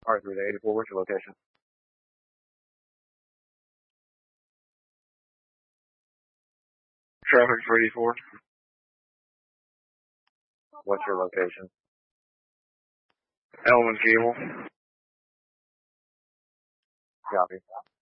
R3 to 84, what's your location? Traffic for 84. What's your location? Element Cable. Copy.